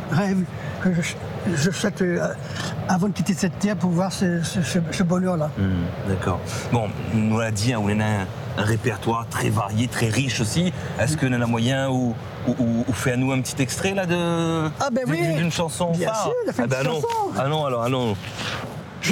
rêve que je souhaite avant de quitter cette terre pour voir ce bonheur-là. D'accord. Bon, nous l'a dit, on a un répertoire très varié, très riche aussi. Est-ce qu'on a moyen ou fait à nous un petit extrait là Ah ben oui. d'une chanson Bien phare? sûr, on a fait une petite chanson. Ah non, alors, ah non.